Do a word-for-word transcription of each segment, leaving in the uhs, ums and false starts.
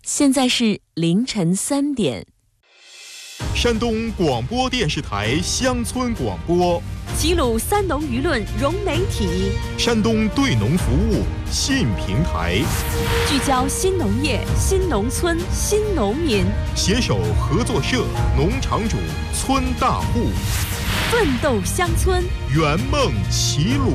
现在是凌晨三点。 山东广播电视台乡村广播， 齐鲁三农舆论融媒体， 山东对农服务新平台， 聚焦新农业、新农村、新农民， 携手合作社、农场主、村大户， 奋斗乡村， 圆梦齐鲁。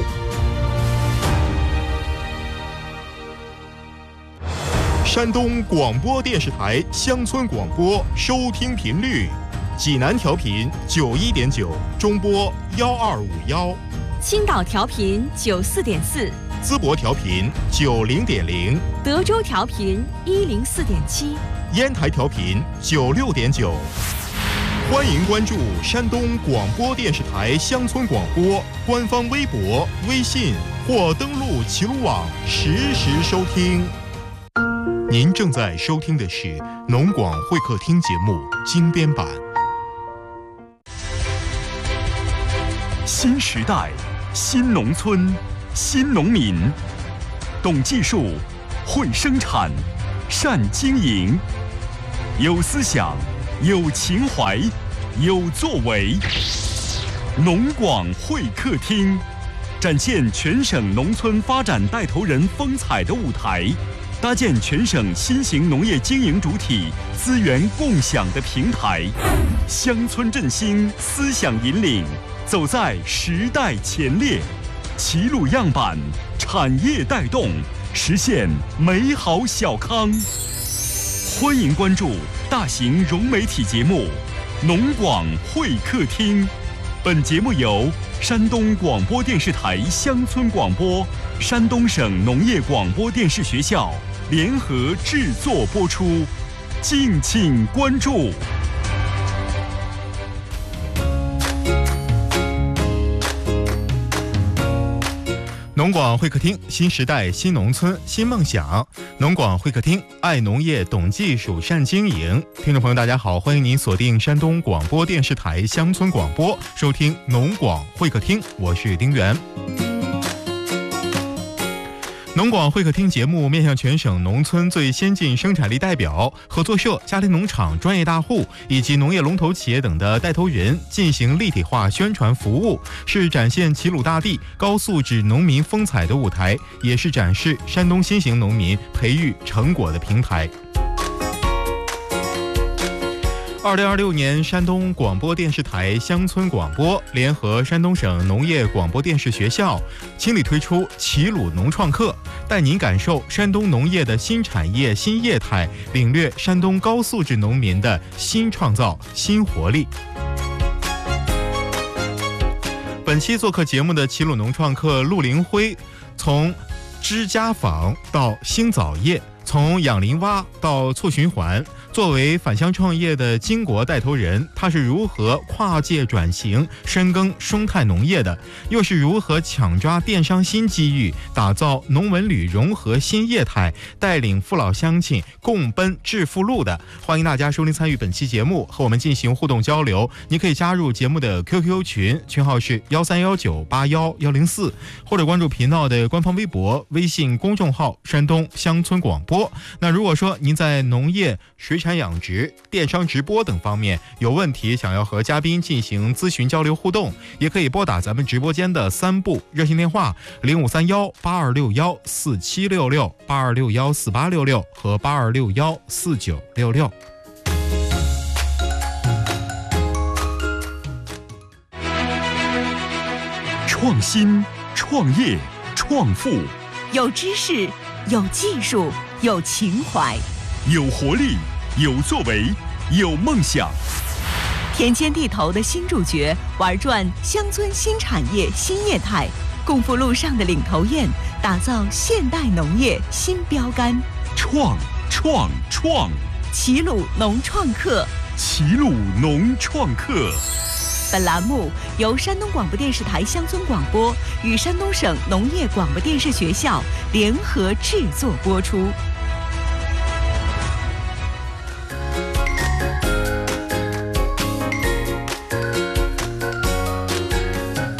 山东广播电视台乡村广播收听频率：济南调频九一点九，中波幺二五幺； 青岛调频九四点四， 淄博调频九零点零， 德州调频一零四点七， 烟台调频九六点九。欢迎关注山东广播电视台乡村广播官方微博、微信或登录齐鲁网实时收听。您正在收听的是农广会客厅节目精编版。 新时代，新农村，新农民，懂技术，会生产，善经营，有思想，有情怀，有作为。农广会客厅，展现全省农村发展带头人风采的舞台，搭建全省新型农业经营主体资源共享的平台，乡村振兴，思想引领，走在时代前列，齐鲁样板，产业带动，实现美好小康。欢迎关注大型融媒体节目《农广会客厅》，本节目由山东广播电视台乡村广播、山东省农业广播电视学校联合制作播出，敬请关注。 农广会客厅，新时代，新农村，新梦想。农广会客厅，爱农业，懂技术，善经营。听众朋友大家好，欢迎您锁定山东广播电视台乡村广播，收听农广会客厅，我是丁元。农广会客厅节目面向全省农村最先进生产力代表、合作社、家庭农场、专业大户以及农业龙头企业等的带头人进行立体化宣传服务，是展现齐鲁大地高素质农民风采的舞台，也是展示山东新型农民培育成果的平台。二零二六年，山东广播电视台乡村广播联合山东省农业广播电视学校，倾力推出齐鲁农创客，带您感受山东农业的新产业新业态，领略山东高素质农民的新创造新活力。本期做客节目的齐鲁农创客陆林辉，从知家坊到兴枣业，从养林蛙到促循环，作为返乡创业的巾帼带头人，他是如何跨界转型深耕生态农业的，又是如何抢抓电商新机遇，打造农文旅融合新业态，带领父老乡亲共奔致富路的。欢迎大家收听参与本期节目，和我们进行互动交流。你可以加入节目的 Q Q 群，群号是幺三幺九八幺幺零四，或者关注频道的官方微博、微信公众号山东乡村广播。那如果说您在农业、水产养殖、电商直播等方面有问题，想要和嘉宾进行咨询交流互动，也可以拨打咱们直播间的三部热线电话零五三幺八二六幺四七六六、八二六幺四八六六和八二六幺四九六六。 创新、创业、创富， 有知识，有技术，有情怀， 有活力，有作为，有梦想。 田间地头的新主角，玩转乡村新产业新业态，共赴路上的领头雁，打造现代农业新标杆。 创创创！ 齐鲁农创客， 齐鲁农创客。 本栏目由山东广播电视台乡村广播与山东省农业广播电视学校联合制作播出。 好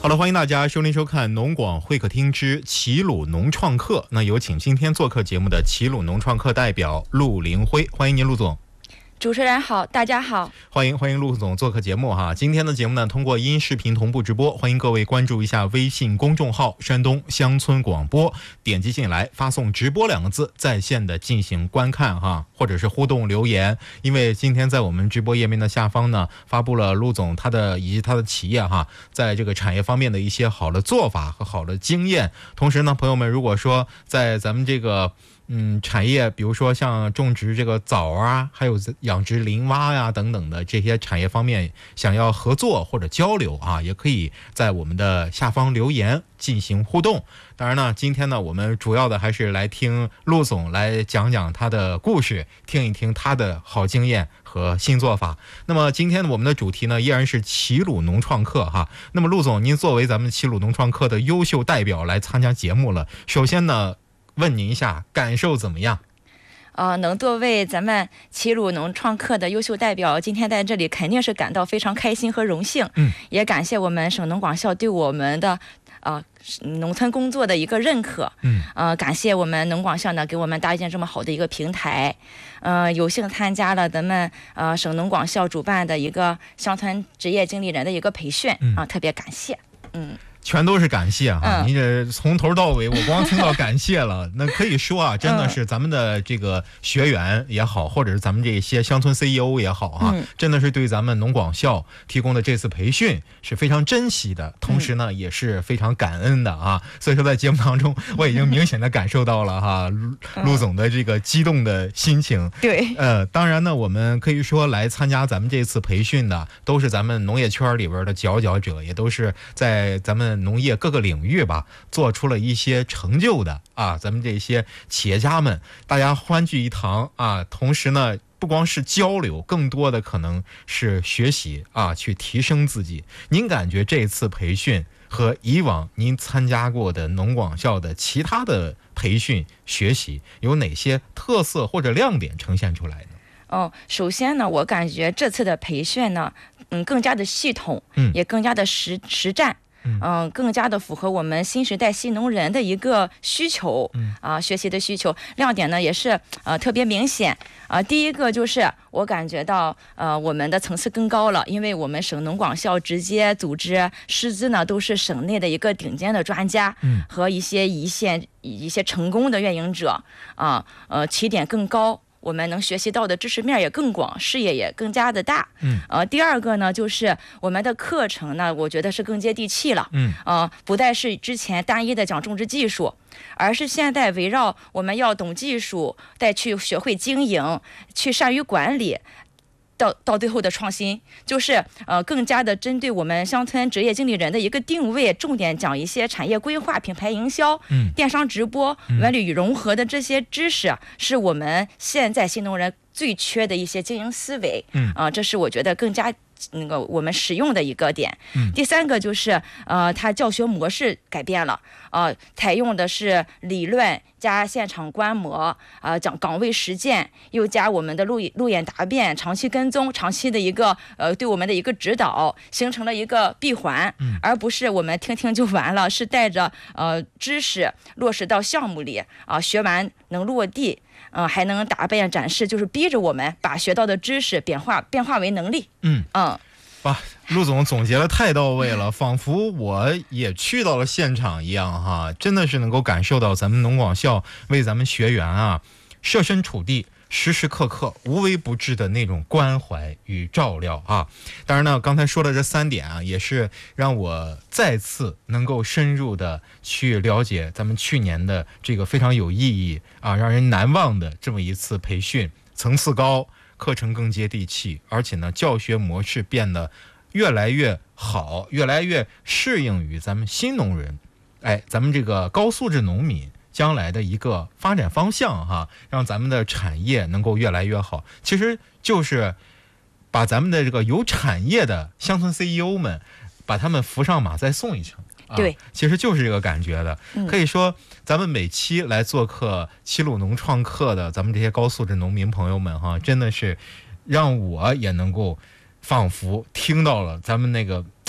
好了，欢迎大家收听收看农广会客厅之齐鲁农创客。那有请今天做客节目的齐鲁农创客代表陆林辉，欢迎您陆总。 主持人好，大家好， 欢迎欢迎陆总做客节目哈。今天的节目呢，通过音视频同步直播，欢迎各位关注一下微信公众号山东乡村广播，点击进来发送直播两个字，在线的进行观看哈，或者是互动留言。因为今天在我们直播页面的下方呢，发布了陆总他的以及他的企业哈，在这个产业方面的一些好的做法和好的经验。同时呢，朋友们如果说在咱们这个嗯，产业，比如说像种植这个枣啊，还有养殖林蛙呀等等的这些产业方面，想要合作或者交流啊，也可以在我们的下方留言进行互动。当然呢，今天呢，我们主要的还是来听陆总来讲讲他的故事，听一听他的好经验和新做法。那么今天我们的主题呢，依然是齐鲁农创客哈。那么陆总，您作为咱们齐鲁农创客的优秀代表来参加节目了，首先呢，问您一下感受怎么样？ 呃，能作为咱们齐鲁农创客的优秀代表，今天在这里肯定是感到非常开心和荣幸。 嗯， 也感谢我们省农广校对我们的呃农村工作的一个认可。 嗯， 呃，感谢我们农广校呢给我们搭建这么好的一个平台。呃，有幸参加了咱们呃省农广校主办的一个乡村职业经理人的一个培训啊、呃，特别感谢。嗯。 全都是感谢哈、啊， 嗯、 您这从头到尾，我光听到感谢了，那可以说啊，真的是咱们的这个学员也好，或者是咱们这些乡村 C E O 也好啊， 嗯、 真的是对咱们农广校提供的这次培训是非常珍惜的，同时呢、嗯、也是非常感恩的啊。所以说在节目当中，我已经明显的感受到了哈，陆陆总的这个激动的心情。 对， 呃，当然呢，我们可以说来参加咱们这次培训的，都是咱们农业圈里边的佼佼者，也都是在咱们农业各个领域吧做出了一些成就的啊，咱们这些企业家们大家欢聚一堂啊，同时呢不光是交流，更多的可能是学习啊，去提升自己。您感觉这次培训和以往您参加过的农广校的其他的培训学习有哪些特色或者亮点呈现出来呢？ 哦，首先呢，我感觉这次的培训呢，嗯，更加的系统， 嗯， 也更加的实实战。嗯、呃，更加的符合我们新时代新农人的一个需求， 嗯啊、呃，学习的需求。亮点呢也是呃特别明显啊、呃。第一个就是我感觉到呃我们的层次更高了，因为我们省农广校直接组织师资呢都是省内的一个顶尖的专家， 嗯， 和一些一线一些成功的运营者啊，呃起点更高。我们能学习到的知识面也更广，视野也更加的大。 嗯， 呃，第二个呢，就是我们的课程呢，我觉得是更接地气了。 嗯， 呃，不再是之前单一的讲种植技术，而是现在围绕我们要懂技术，再去学会经营，去善于管理。到到最后的创新，就是呃更加的针对我们乡村职业经理人的一个定位，重点讲一些产业规划、品牌营销、 嗯、 电商直播、文旅融合的这些知识，是我们现在新农人最缺的一些经营思维。 嗯啊、呃，这是我觉得更加那个我们使用的一个点。 嗯， 第三个就是呃，它教学模式改变了，呃，采用的是理论加现场观摩，呃，讲岗位实践，又加我们的路路演答辩，长期跟踪，长期的一个呃对我们的一个指导，形成了一个闭环， 嗯， 而不是我们听听就完了，是带着呃知识落实到项目里啊、呃，学完能落地。嗯、呃，还能答辩展示，就是逼着我们把学到的知识变化变化为能力。 嗯嗯， 哇，陆总总结的太到位了，仿佛我也去到了现场一样哈，真的是能够感受到咱们农广校为咱们学员啊设身处地。时时刻刻无微不至的那种关怀与照料啊！当然呢，刚才说的这三点啊，也是让我再次能够深入的去了解咱们去年的这个非常有意义啊、让人难忘的这么一次培训，层次高，课程更接地气，而且呢，教学模式变得越来越好，越来越适应于咱们新农人，哎，咱们这个高素质农民。将来的一个发展方向哈，让咱们的产业能够越来越好，其实就是把咱们的这个有产业的乡村 C E O 们，把他们扶上马再送一程。啊、 对， 其实就是这个感觉的。 嗯、 可以说，咱们每期来做客齐鲁农创客的咱们这些高素质农民朋友们哈，真的是让我也能够仿佛听到了咱们那个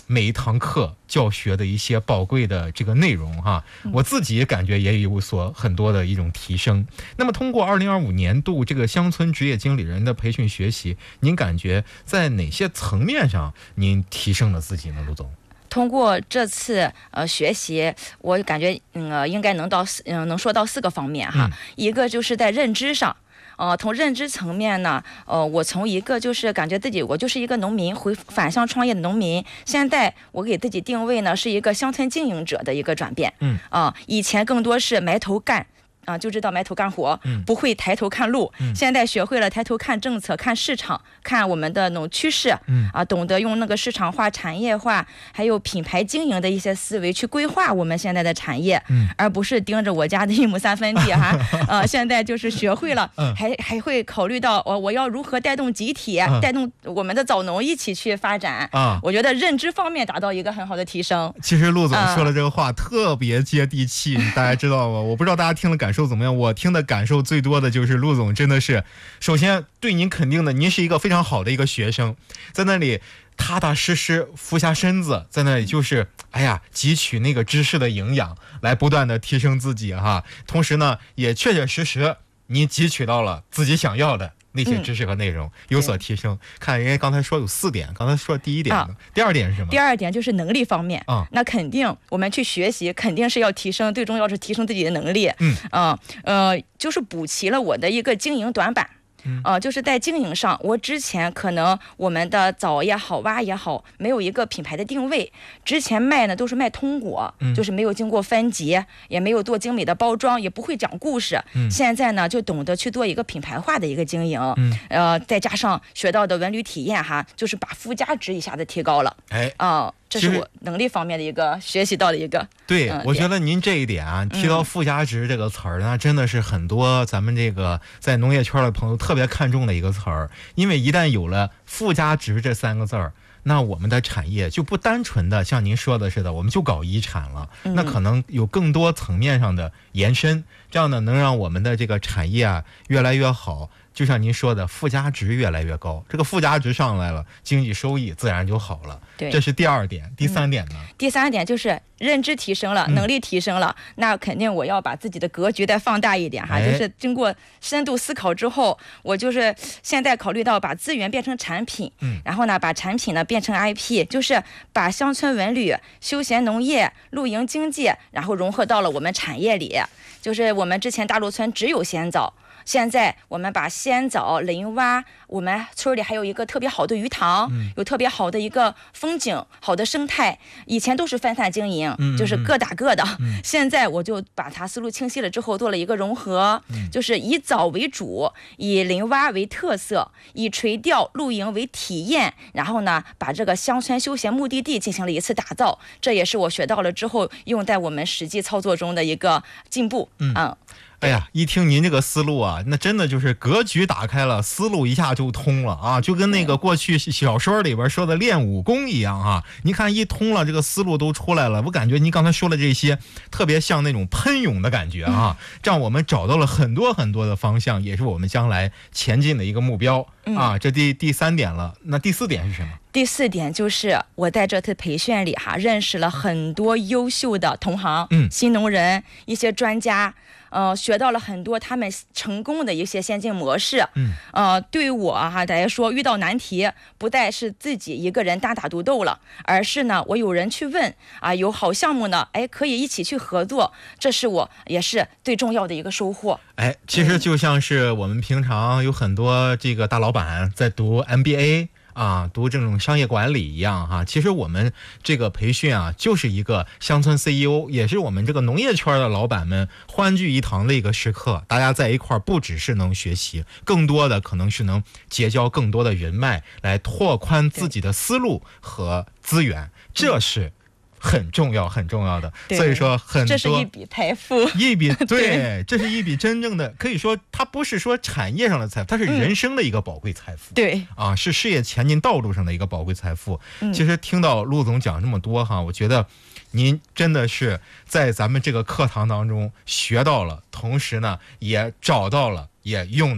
每一堂课教学的一些宝贵的这个内容哈，我自己感觉也有所很多的一种提升。那么通过二零二五年度这个乡村职业经理人的培训学习，您感觉在哪些层面上您提升了自己呢，陆总？ 通过这次呃学习，我感觉嗯、呃、应该能到嗯、呃、能说到四个方面哈、嗯，一个就是在认知上。呃，从认知层面呢，呃，我从一个就是感觉自己我就是一个农民，回返乡创业的农民，现在我给自己定位呢是一个乡村经营者的一个转变。嗯啊、呃，以前更多是埋头干。啊，就知道埋头干活，不会抬头看路。嗯、现在学会了抬头看政策、看市场、看我们的那种趋势。嗯啊，懂得用那个市场化、产业化，还有品牌经营的一些思维去规划我们现在的产业，嗯、而不是盯着我家的一亩三分地哈。呃，现在就是学会了，嗯、还还会考虑到我我要如何带动集体，嗯、带动我们的枣农一起去发展。啊，我觉得认知方面达到一个很好的提升。 其实陆总说的这个话、嗯、特别接地气，大家知道吗？我不知道大家听了感受怎么样？我听的感受最多的就是陆总真的是，首先对您肯定的，您是一个非常好的一个学生，在那里踏踏实实俯下身子，在那里就是哎呀汲取那个知识的营养，来不断的提升自己哈。同时呢，也确确实实您汲取到了自己想要的那些知识和内容、嗯、有所提升。看人家刚才说有四点，刚才说第一点呢、啊、第二点是什么？ 第二点就是能力方面啊，那肯定我们去学习肯定是要提升，最重要是提升自己的能力。嗯啊呃就是补齐了我的一个经营短板。呃，就是在经营上，我之前可能我们的枣也好，蛙也好，没有一个品牌的定位。之前卖呢都是卖通果，嗯、就是没有经过分级，也没有做精美的包装，也不会讲故事。嗯、现在呢，就懂得去做一个品牌化的一个经营。嗯、呃，再加上学到的文旅体验哈，就是把附加值一下子提高了。哎，啊、呃。这是我能力方面的一个学习到的一个。 对、嗯、我觉得您这一点啊，提到附加值这个词儿呢、嗯、真的是很多咱们这个在农业圈的朋友特别看重的一个词儿。因为一旦有了附加值这三个字儿，那我们的产业就不单纯的像您说的似的我们就搞遗产了、嗯、那可能有更多层面上的延伸，这样呢能让我们的这个产业啊越来越好。就像您说的，附加值越来越高，这个附加值上来了，经济收益自然就好了。对，这是第二点。第三点呢？ 嗯、第三点就是认知提升了，能力提升了，嗯、那肯定我要把自己的格局再放大一点哈。哎、就是经过深度思考之后，我就是现在考虑到把资源变成产品，嗯，然后呢把产品呢变成 I P， 就是把乡村文旅、休闲农业、露营经济，然后融合到了我们产业里。就是我们之前大陆村只有鲜枣。现在我们把鲜枣、林蛙，我们村里还有一个特别好的鱼塘，嗯、有特别好的一个风景、好的生态。以前都是分散经营，嗯、就是各打各的。嗯、现在我就把它思路清晰了之后，做了一个融合，嗯、就是以枣为主，以林蛙为特色，以垂钓、露营为体验，然后呢，把这个乡村休闲目的地进行了一次打造。这也是我学到了之后用在我们实际操作中的一个进步。嗯。嗯哎呀，一听您这个思路啊，那真的就是格局打开了，思路一下就通了啊，就跟那个过去小说里边说的练武功一样啊。你看一通了，这个思路都出来了。我感觉您刚才说的这些，特别像那种喷涌的感觉啊，这样我们找到了很多很多的方向，也是我们将来前进的一个目标啊。这第第三点了，那第四点是什么？ 第四点就是我在这次培训里哈，认识了很多优秀的同行，嗯，新农人，一些专家。呃，学到了很多他们成功的一些先进模式。嗯，呃，对于我哈来说，遇到难题不再是自己一个人单打独斗了，而是呢，我有人去问啊，有好项目呢，哎，可以一起去合作，这是我也是最重要的一个收获。 哎，其实就像是我们平常有很多这个大老板在读 M B A。啊，读这种商业管理一样哈，其实我们这个培训啊，就是一个乡村 C E O， 也是我们这个农业圈的老板们欢聚一堂的一个时刻。大家在一块儿，不只是能学习，更多的可能是能结交更多的人脉，来拓宽自己的思路和资源，这是很重要很重要的。所以说很多这是一笔财富， 一笔 对, 对这是一笔真正的，可以说它不是说产业上的财富，它是人生的一个宝贵财富。 嗯、对啊，是事业前进道路上的一个宝贵财富。嗯、其实听到陆总讲这么多哈，我觉得您真的是在咱们这个课堂当中学到了，同时呢也找到了，也用到了。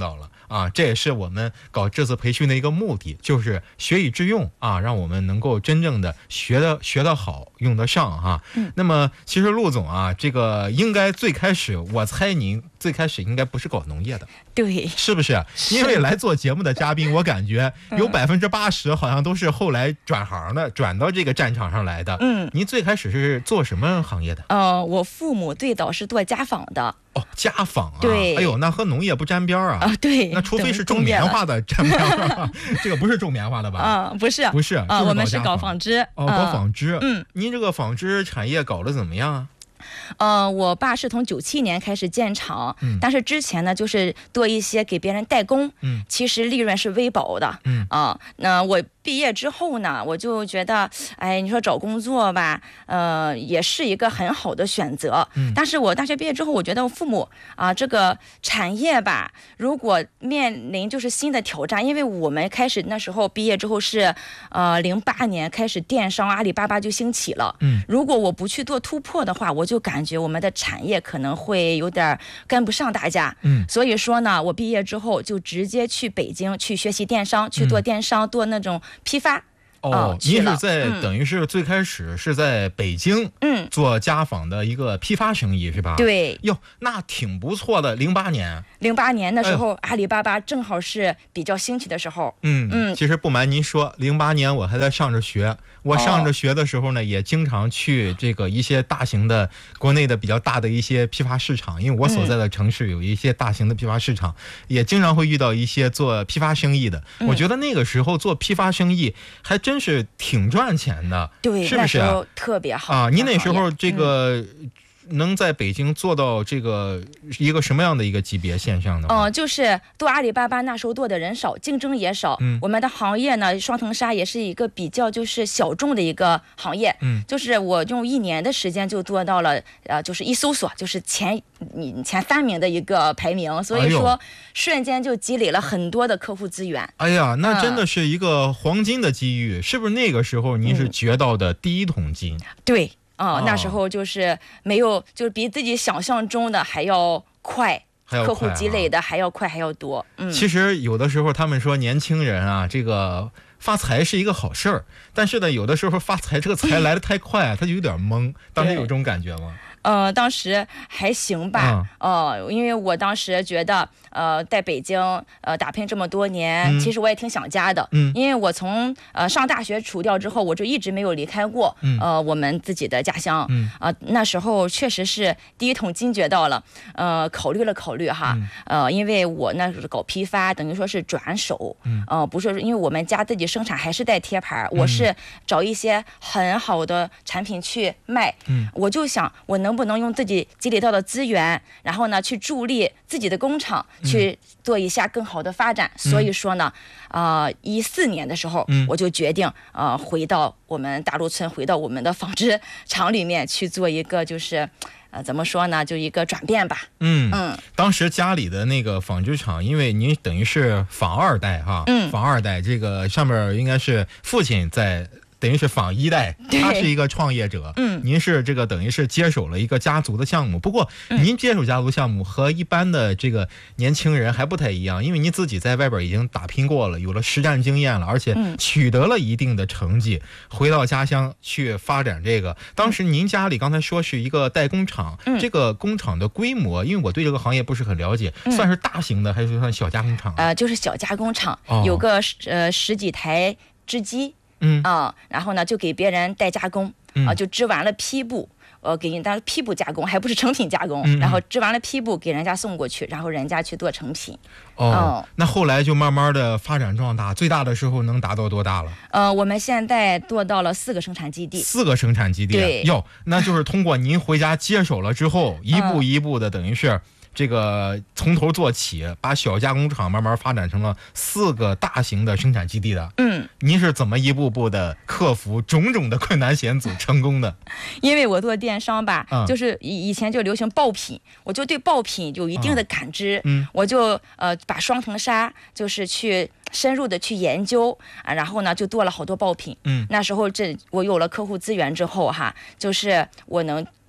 啊，这也是我们搞这次培训的一个目的，就是学以致用啊，让我们能够真正的学的学得好，用得上哈、 嗯。 那么其实陆总啊，这个应该最开始，我猜您最开始应该不是搞农业的， 对， 是不是？因为来做节目的嘉宾，我感觉有百分之八十好像都是后来转行的，转到这个战场上来的。 嗯， 您最开始是做什么行业的？ 呃，我父母最早是做家纺的。 哦，家纺啊， 对， 哎呦，那和农业不沾边啊。 啊，对， 那除非是种棉花的沾边啊，这个不是种棉花的吧？ 啊，不是， 不是， 啊， 就是我们是搞纺纺织。 哦，搞纺织。 嗯， 您这个纺织产业搞得怎么样啊？ 呃，我爸是从九七年开始建厂， 嗯， 但是之前呢，就是做一些给别人代工， 嗯， 其实利润是微薄的， 嗯啊，那我毕业之后呢，我就觉得，哎，你说找工作吧，呃，也是一个很好的选择， 嗯， 但是我大学毕业之后，我觉得我父母啊，这个产业吧，如果面临就是新的挑战，因为我们开始那时候毕业之后是，呃，零八年开始电商阿里巴巴就兴起了， 嗯， 如果我不去做突破的话，我就感觉我们的产业可能会有点跟不上大家， 嗯， 所以说呢，我毕业之后就直接去北京去学习电商，去做电商，做那种批发。 哦，您是在、 嗯、 等于是最开始是在北京， 嗯， 做家纺的一个批发生意是吧？ 对， 哟，那挺不错的。零八年， 零八年的时候、哎，阿里巴巴正好是比较兴起的时候。 嗯嗯，其实不瞒您说，零八年我还在上着学。我上着学的时候呢，哦、也经常去这个一些大型的国内的比较大的一些批发市场，因为我所在的城市有一些大型的批发市场，嗯、也经常会遇到一些做批发生意的。嗯、我觉得那个时候做批发生意还真是挺赚钱的， 对， 是不是、啊？ 那时候特别好啊！您那时候这个。嗯能在北京做到这个一个什么样的一个级别现象呢？ 嗯、呃，就是做阿里巴巴那时候做的人少，竞争也少。嗯，我们的行业呢，双藤纱也是一个比较就是小众的一个行业。嗯，就是我用一年的时间就做到了，呃，就是一搜索就是前你前三名的一个排名，所以说、哎、瞬间就积累了很多的客户资源。 哎呀，那真的是一个黄金的机遇，嗯、是不是？那个时候您是掘到的第一桶金？ 嗯、对。啊、哦，那时候就是没有，就是比自己想象中的还要快， 还要客户积累的还要快，还要多。嗯， 其实有的时候他们说年轻人啊，这个发财是一个好事儿，但是呢，有的时候发财这个财来得太快啊，他就有点懵。当时有这种感觉吗？ 呃，当时还行吧，呃，因为我当时觉得，呃，在北京呃打拼这么多年、嗯，其实我也挺想家的，嗯，因为我从呃上大学除掉之后，我就一直没有离开过，嗯、呃，我们自己的家乡，嗯，啊、呃，那时候确实是第一桶金掘到了，呃，考虑了考虑哈，嗯、呃，因为我那时候搞批发，等于说是转手，嗯，呃，不是，因为我们家自己生产还是带贴牌，我是找一些很好的产品去卖，嗯，我就想我能。能不能用自己积累到的资源，然后呢，去助力自己的工厂，去做一下更好的发展？嗯、所以说呢，啊、呃，一四年的时候，嗯、我就决定啊、呃，回到我们大陆村，回到我们的纺织厂里面去做一个，就是，呃，怎么说呢，就一个转变吧。 嗯嗯，当时家里的那个纺织厂，因为您等于是纺二代哈，嗯，纺二代，这个上面应该是父亲在。等于是纺一代，他是一个创业者，嗯，您是这个等于是接手了一个家族的项目。不过，您接手家族项目和一般的这个年轻人还不太一样，因为您自己在外边已经打拼过了，有了实战经验了，而且取得了一定的成绩，回到家乡去发展这个。当时您家里刚才说是一个代工厂，嗯、这个工厂的规模，因为我对这个行业不是很了解，嗯、算是大型的还是算小加工厂？ 呃，就是小加工厂，哦、有个呃十几台织机。嗯啊、呃，然后呢，就给别人代加工，啊、嗯呃，就织完了坯布，呃，给人家坯布加工，还不是成品加工，嗯、然后织完了坯布给人家送过去，然后人家去做成品。 哦，嗯、那后来就慢慢的发展壮大，最大的时候能达到多大了？ 呃，我们现在做到了四个生产基地。 四个生产基地， 对， 哟，那就是通过您回家接手了之后，一步一步的，等于是。这个从头做起，把小加工厂慢慢发展成了四个大型的生产基地的。嗯，您是怎么一步步的克服种种的困难险阻成功的？ 因为我做电商吧，嗯、就是以以前就流行爆品，我就对爆品有一定的感知。嗯，我就呃把双藤纱就是去。深入的去研究啊，然后呢就做了好多爆品。嗯，那时候这我有了客户资源之后哈，就是我能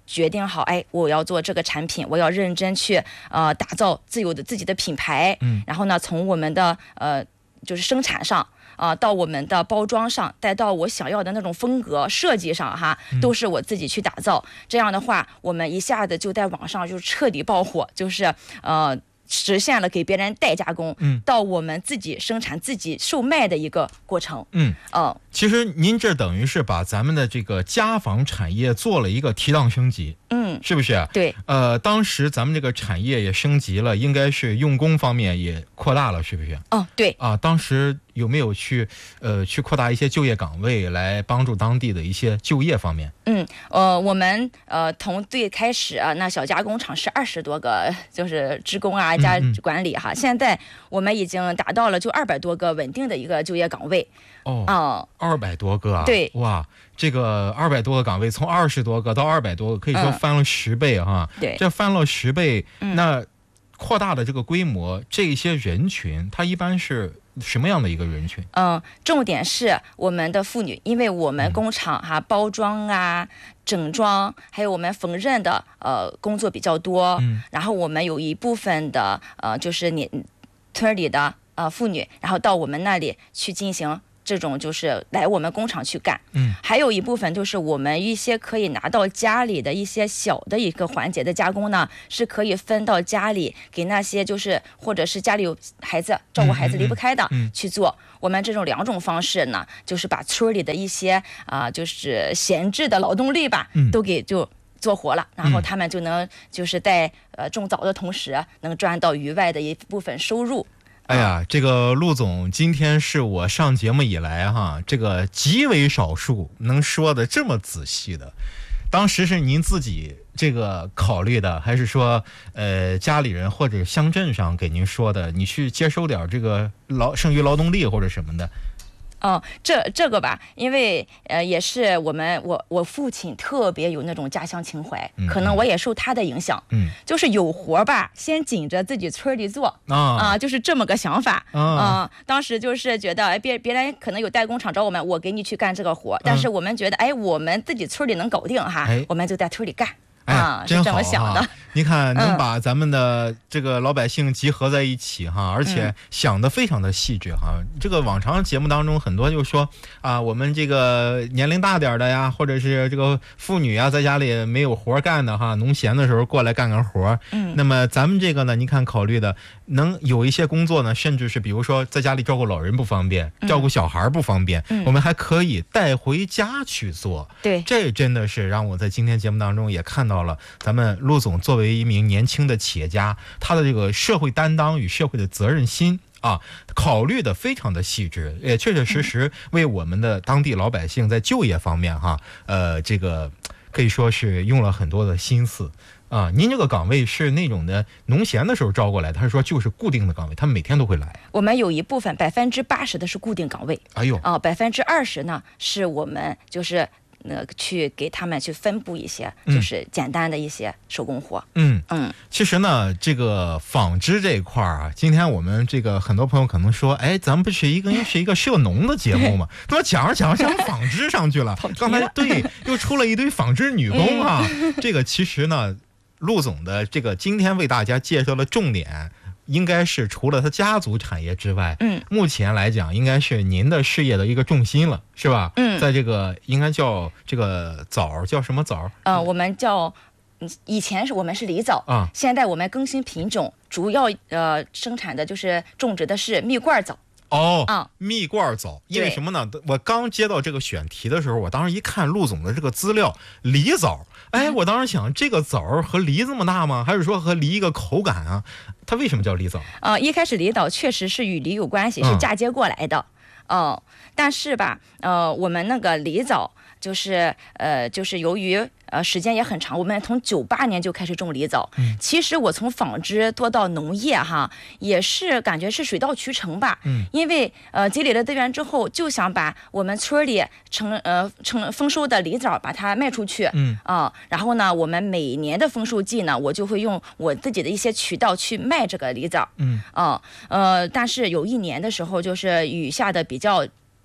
决定好，哎，我要做这个产品，我要认真去呃打造自有的自己的品牌。 嗯， 然后呢，从我们的呃就是生产上啊、呃，到我们的包装上，再到我想要的那种风格设计上哈，都是我自己去打造。嗯、这样的话，我们一下子就在网上就彻底爆火，就是呃。实现了给别人代加工，嗯，到我们自己生产、自己售卖的一个过程， 嗯， 哦、呃， 其实您这等于是把咱们的这个家纺产业做了一个提档升级， 嗯， 是不是？ 对， 呃，当时咱们这个产业也升级了，应该是用工方面也扩大了，是不是？ 哦，对， 啊，当时有没有去呃去扩大一些就业岗位，来帮助当地的一些就业方面？ 嗯，呃，我们呃从最开始啊，那小加工厂是二十多个，就是职工啊加管理哈，嗯嗯，现在我们已经达到了就二百多个稳定的一个就业岗位。 哦，啊，二百多个啊！ 对， 哇，这个二百多个岗位，从二十多个到二百多个，可以说翻了十倍哈。 嗯、对， 这翻了十倍，嗯、那扩大的这个规模，这些人群，它一般是什么样的一个人群？ 嗯，重点是我们的妇女，因为我们工厂哈、啊、包装啊、整装，还有我们缝纫的呃工作比较多。嗯，然后我们有一部分的呃就是你村里的呃妇女，然后到我们那里去进行。这种就是来我们工厂去干，嗯，还有一部分就是我们一些可以拿到家里的一些小的一个环节的加工呢，是可以分到家里给那些就是或者是家里有孩子照顾孩子离不开的去做。嗯嗯嗯、我们这种两种方式呢，就是把村里的一些啊、呃、就是闲置的劳动力吧，嗯、都给就做活了，然后他们就能就是在呃种枣的同时，能赚到余外的一部分收入。 哎呀，这个陆总今天是我上节目以来哈，这个极为少数能说的这么仔细的。当时是您自己这个考虑的，还是说呃家里人或者乡镇上给您说的？你去接收点这个劳剩余劳动力或者什么的？ 哦，这这个吧，因为呃也是我们我我父亲特别有那种家乡情怀，嗯、可能我也受他的影响，嗯，就是有活吧，先紧着自己村里做啊、呃，就是这么个想法啊、呃。当时就是觉得，哎，别别人可能有代工厂找我们，我给你去干这个活，但是我们觉得，哎，我们自己村里能搞定哈，哎、我们就在村里干。 哎， 啊， 真好是这么想的。 你看，能把咱们的这个老百姓集合在一起哈，而且想得非常的细致哈。嗯、这个往常节目当中很多就说啊，我们这个年龄大点的呀，或者是这个妇女啊，在家里没有活干的哈，农闲的时候过来干干活。嗯，那么咱们这个呢，你看考虑的能有一些工作呢，甚至是比如说在家里照顾老人不方便，照顾小孩不方便，嗯、我们还可以带回家去做。 对， 这真的是让我在今天节目当中也看到。到了，咱们陆总作为一名年轻的企业家，他的这个社会担当与社会的责任心啊，考虑的非常的细致，也确确实实为我们的当地老百姓在就业方面哈，呃，这个可以说是用了很多的心思啊。您这个岗位是那种的农闲的时候招过来的，他说就是固定的岗位，他们每天都会来。 我们有一部分百分之八十的是固定岗位， 哎呦啊，百分之二十呢是我们就是。呃，去给他们去分布一些，就是简单的一些手工活。 嗯嗯，其实呢，这个纺织这一块啊，今天我们这个很多朋友可能说，哎，咱们不是一个是一个社农的节目吗？怎么讲着讲着讲纺织上去了？刚才对，又出了一堆纺织女工啊。嗯、这个其实呢，陆总的这个今天为大家介绍的重点。应该是除了他家族产业之外，嗯，目前来讲应该是您的事业的一个重心了，是吧？嗯，在这个应该叫这个枣叫什么枣？ 呃，我们叫以前是我们是梨枣啊，现在我们更新品种，主要呃生产的就是种植的是蜜罐枣。 哦，啊，蜜罐枣，因为什么呢？我刚接到这个选题的时候，我当时一看陆总的这个资料，梨枣，哎，我当时想，这个枣和梨这么大吗？还是说和梨一个口感啊？它为什么叫梨枣？ 呃，一开始梨枣确实是与梨有关系，是嫁接过来的，哦、嗯呃，但是吧，呃，我们那个梨枣就是呃，就是由于。呃，时间也很长，我们从九八年就开始种梨枣。嗯，其实我从纺织做到农业哈，也是感觉是水到渠成吧。嗯，因为呃积累了资源之后，就想把我们村里成呃成丰收的梨枣把它卖出去。嗯啊、呃，然后呢，我们每年的丰收季呢，我就会用我自己的一些渠道去卖这个梨枣。嗯啊 呃, 呃，但是有一年的时候，就是雨下的比较。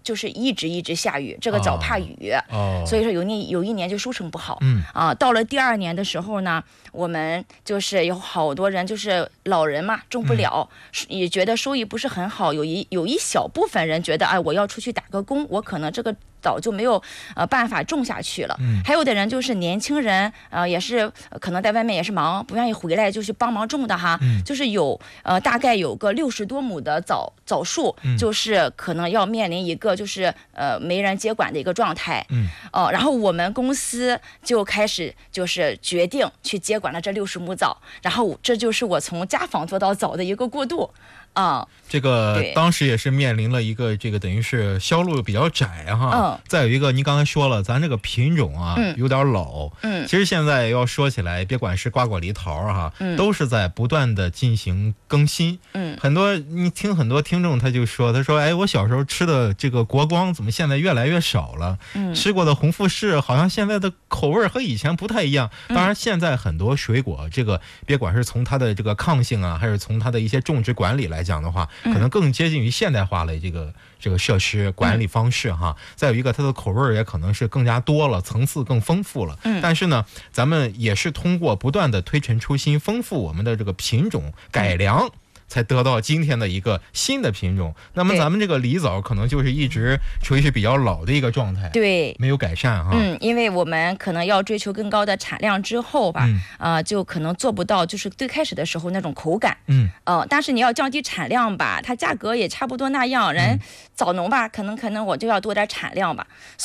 就是一直一直下雨，这个枣怕雨， 哦， 所以说有一有一年就收成不好。 嗯啊，到了第二年的时候呢，我们就是有好多人就是老人嘛，种不了， 嗯、 也觉得收益不是很好，有一有一小部分人觉得，哎，我要出去打个工，我可能这个枣就没有呃办法种下去了。 嗯， 还有的人就是年轻人，呃，也是可能在外面也是忙，不愿意回来，就是帮忙种的哈。 嗯， 就是有呃大概有个六十多亩的枣枣树， 嗯、 就是可能要面临一个就是呃没人接管的一个状态。 嗯， 哦、呃，然后我们公司就开始就是决定去接管了这六十亩枣，然后这就是我从家访做到枣的一个过渡。啊、嗯， 这个当时也是面临了一个这个等于是销路比较窄哈。 嗯。 再有一个，您刚才说了，咱这个品种啊、嗯、有点老。 嗯。 其实现在要说起来，别管是瓜果梨桃哈， 嗯， 都是在不断的进行更新。 嗯。 很多你听很多听众他就说，他说，哎，我小时候吃的这个国光怎么现在越来越少了？ 嗯。 吃过的红富士好像现在的口味和以前不太一样。当然，现在很多水果，这个别管是从它的这个抗性啊，还是从它的一些种植管理来讲的话，可能更接近于现代化的这个这个设施管理方式哈。嗯、再有一个，它的口味也可能是更加多了，层次更丰富了。 嗯。 但是呢，咱们也是通过不断的推陈出新，丰富我们的这个品种改良。嗯，才得到今天的一个新的品种。那么咱们这个梨枣可能就是一直处于是比较老的一个状态， 对， 没有改善哈。 嗯，因为我们可能要追求更高的产量之后吧， 嗯、 呃，就可能做不到就是最开始的时候那种口感。 嗯， 呃，但是你要降低产量吧，它价格也差不多那样，人枣农吧，可能可能我就要多点产量吧。